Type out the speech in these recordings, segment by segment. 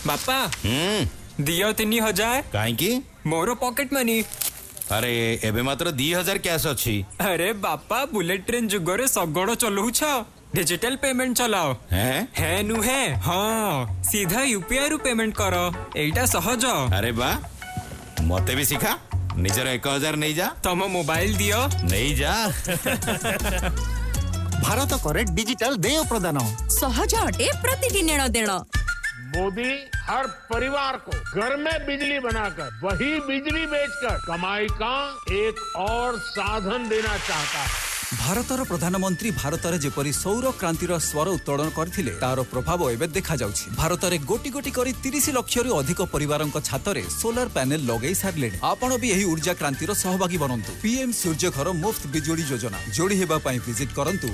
बापा दियो 3000 काईकी मोर pocket money. अरे एबे मात्र 2000 कैश अछि। अरे बापा बुलेट ट्रेन जुगरे सगड़ चलौछ डिजिटल पेमेंट चलाओ। है नुहे हाँ सीधा यूपीआई रु पेमेंट करो एटा सहज। अरे बा मते भी सिखा निजर 1000 नहीं जा तम मोबाइल दियो नहीं जा। भारत करे डिजिटल देय प्रदान सहज अटे प्रतिदिन लेन देन। मोदी हर परिवार को घर में बिजली बनाकर वही बिजली बेचकर कमाई का एक और साधन देना चाहता है। भारतर प्रधानमंत्री भारतर जेपरी सौर क्रांतिर स्वर उत्तोलन करथिले तार प्रभाव एबे देखा जाउछि। भारतरे गोटी गोटी करी 30 लाख रु अधिक परिवारक छातरे सोलर पैनल लगै सारले। आपण भी एही ऊर्जा क्रांतिर सहभागी बनंतु। पीएम सूर्य घर मुफ्त बिजुली योजना जोड़ी हेबा पई विजिट करंतु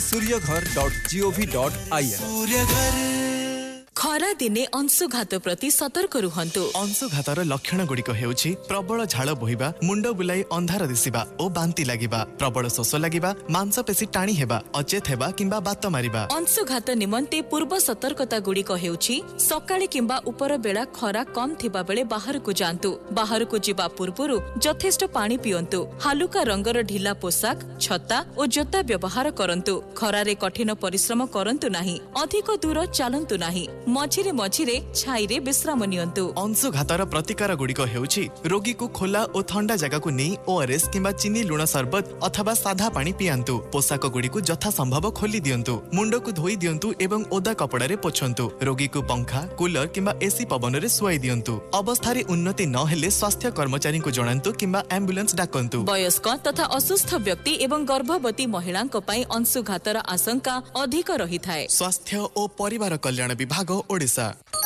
pmsuryaghar.gov.in। खरा दिने अंशुघात प्रति सतर्क रुहंतु। अंशुघातर लक्षण गुड़िक हेउछि प्रबल झाल बोहिबा, मुंड बुलाई अंधार दिसिबा ओ बांती लागिबा, प्रबल शोष लागिबा, मांसपेशी टाणी हेबा, अचेत हेबा किंबा बात मारिबा। अंशुघात निमंते पूर्व सतर्कता गुड़िक हेउछि सकाळे किंबा उपर बेला खरा कम थिबा बेले बाहर को जांतु। बाहर को जिबा पूर्वरु यथेष्ट पानी पियंतु। हालुका रंगर ढिला पोशाक, छता और जोता व्यवहार करंतु। खरारे कठिन परिश्रम करंतु नाही। अधिक दूर चलंतु नाही। मझिरे मझिरे छाईरे विश्राम नियंतु। अंशुघातर प्रतिकार गुड़िक हेउछि रोगी को खोला और ठंडा जगह को नहीं ओआरएस किंबा चीनी लुण सरबत अथवा साधा पानी पियांतु। पोशाक गुड़िक यथा संभव खोली दियंतु। मुंड को धोई दियंतु एवं ओदा कपड़ारे पोछंतु। रोगी को पंखा कूलर किंबा एसी पवन रे सुआई दियंतु। अवस्थारे उन्नति न हेले स्वास्थ्य कर्मचारी को जणांतु किंबा एम्बुलेंस डाकंतु। वयस्क तथा असुस्थ व्यक्ति एवं गर्भवती महिलांक पई अंशुघातर आशंका अधिक रही थाए। स्वास्थ्य और परिवार कल्याण विभाग ओडिशा।